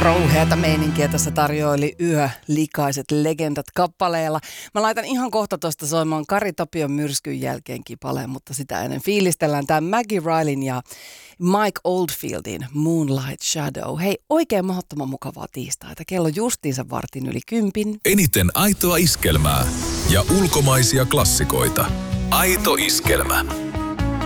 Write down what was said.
Rouheata meininkiä tässä tarjoili Yölikaiset legendat kappaleella. Mä laitan ihan kohta tuosta soimaan Kari Tapion Myrskyn jälkeen kipaleen, mutta sitä ennen fiilistellään tämä Maggie Ryleyn ja Mike Oldfieldin Moonlight Shadow. Hei, oikein mahdottoman mukavaa tiistaita. Kello justiinsa 10:15. Eniten aitoa iskelmää ja ulkomaisia klassikoita. Aito iskelmä.